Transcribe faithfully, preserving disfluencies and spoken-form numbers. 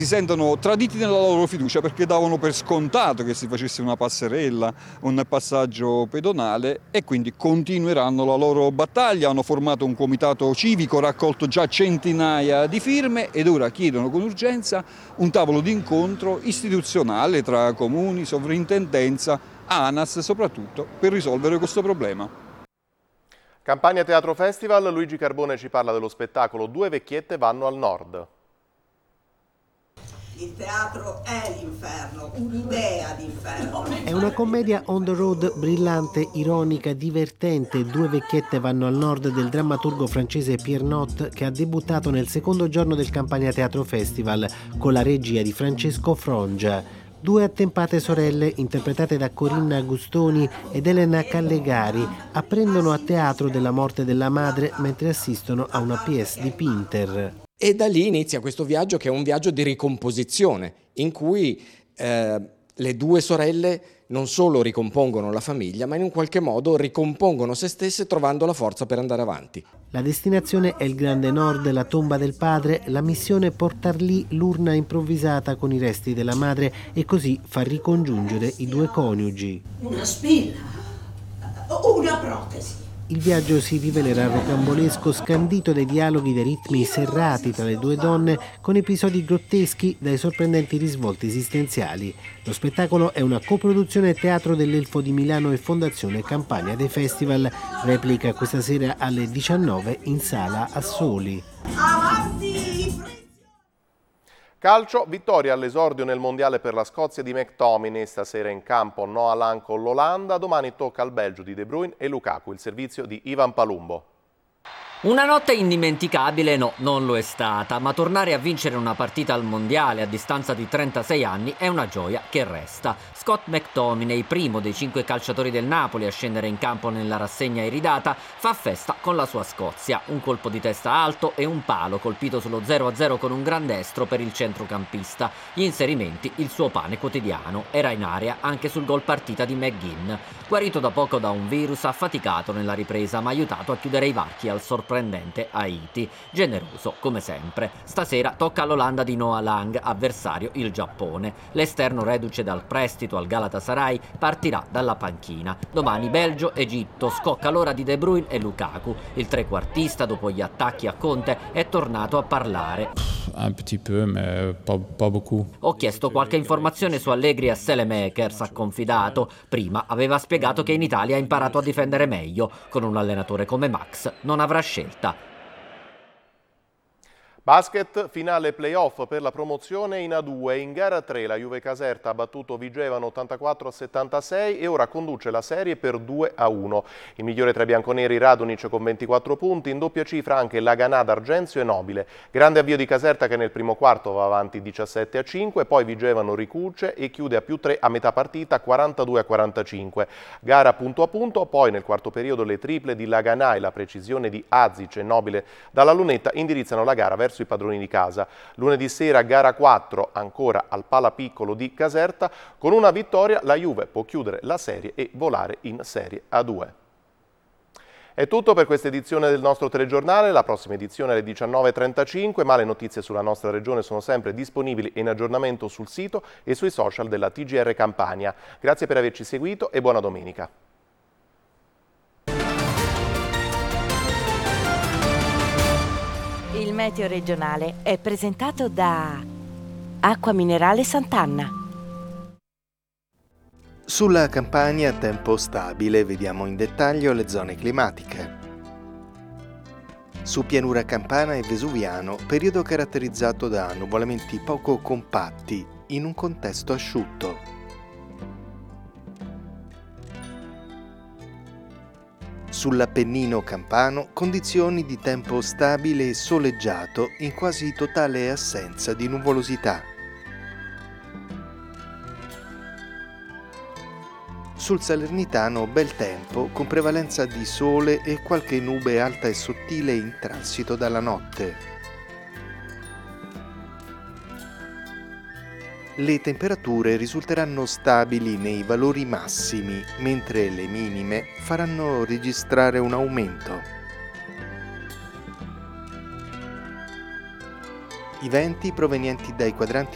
Si sentono traditi nella loro fiducia perché davano per scontato che si facesse una passerella, un passaggio pedonale e quindi continueranno la loro battaglia. Hanno formato un comitato civico, raccolto già centinaia di firme ed ora chiedono con urgenza un tavolo d'incontro istituzionale tra comuni, sovrintendenza, ANAS soprattutto, per risolvere questo problema. Campania Teatro Festival, Luigi Carbone ci parla dello spettacolo Due vecchiette vanno al nord. Il teatro è l'inferno, un'idea di inferno. È una commedia on the road brillante, ironica, divertente. Due vecchiette vanno al nord del drammaturgo francese Pierre Not, che ha debuttato nel secondo giorno del Campania Teatro Festival con la regia di Francesco Frongia. Due attempate sorelle, interpretate da Corinna Agustoni ed Elena Callegari, apprendono a teatro della morte della madre mentre assistono a una pièce di Pinter. E da lì inizia questo viaggio, che è un viaggio di ricomposizione, in cui eh, le due sorelle non solo ricompongono la famiglia, ma in un qualche modo ricompongono se stesse trovando la forza per andare avanti. La destinazione è il Grande Nord, la tomba del padre. La missione è portar lì l'urna improvvisata con i resti della madre e così far ricongiungere i due coniugi. Una spilla, una protesi. Il viaggio si rivelerà rocambolesco, scandito dai dialoghi, dai ritmi serrati tra le due donne, con episodi grotteschi dai sorprendenti risvolti esistenziali. Lo spettacolo è una coproduzione Teatro dell'Elfo di Milano e Fondazione Campania dei Festival. Replica questa sera alle diciannove in sala Assoli. Avanti! Calcio, vittoria all'esordio nel mondiale per la Scozia di McTominay, stasera in campo Noah Lang con l'Olanda, domani tocca al Belgio di De Bruyne e Lukaku, il servizio di Ivan Palumbo. Una notte indimenticabile no, non lo è stata, ma tornare a vincere una partita al mondiale a distanza di trentasei anni è una gioia che resta. Scott McTominay, primo dei cinque calciatori del Napoli a scendere in campo nella rassegna iridata, fa festa con la sua Scozia. Un colpo di testa alto e un palo colpito sullo zero a zero con un gran destro per il centrocampista. Gli inserimenti, il suo pane quotidiano. Era in area anche sul gol partita di McGinn. Guarito da poco da un virus, affaticato nella ripresa, ma aiutato a chiudere i varchi al sorprendente Haiti. Generoso come sempre. Stasera tocca all'Olanda di Noah Lang, avversario il Giappone. L'esterno reduce dal prestito al Galatasaray partirà dalla panchina. Domani Belgio, Egitto, scocca l'ora di De Bruyne e Lukaku. Il trequartista, dopo gli attacchi a Conte, è tornato a parlare. Un petit peu, mais pas, pas beaucoup. Ho chiesto qualche informazione su Allegri a Selemakers, ha confidato. Prima aveva spiegato che in Italia ha imparato a difendere meglio. Con un allenatore come Max non avrà scelta. Basket, finale playoff per la promozione in A due. In gara tre la Juve Caserta ha battuto Vigevano ottantaquattro a settantasei e ora conduce la serie per due a uno. Il migliore tra i bianconeri Radonic con ventiquattro punti, in doppia cifra anche Laganà, D'Argenzio e Nobile. Grande avvio di Caserta che nel primo quarto va avanti diciassette a cinque, poi Vigevano ricuce e chiude a più tre a metà partita quarantadue a quarantacinque. Gara punto a punto, poi nel quarto periodo le triple di Laganà e la precisione di Azic e Nobile dalla lunetta indirizzano la gara verso i padroni di casa. Lunedì sera gara quattro ancora al Palapiccolo di Caserta. Con una vittoria la Juve può chiudere la serie e volare in Serie A due. È tutto per questa edizione del nostro telegiornale, la prossima edizione alle diciannove e trentacinque, ma le notizie sulla nostra regione sono sempre disponibili in aggiornamento sul sito e sui social della T G R Campania. Grazie per averci seguito e buona domenica. Il meteo regionale è presentato da Acqua Minerale Sant'Anna. Sulla Campania tempo stabile, vediamo in dettaglio le zone climatiche. Su pianura campana e vesuviano, periodo caratterizzato da nuvolamenti poco compatti in un contesto asciutto. Sull'Appennino campano, condizioni di tempo stabile e soleggiato in quasi totale assenza di nuvolosità. Sul Salernitano bel tempo con prevalenza di sole e qualche nube alta e sottile in transito dalla notte. Le temperature risulteranno stabili nei valori massimi, mentre le minime faranno registrare un aumento. I venti provenienti dai quadranti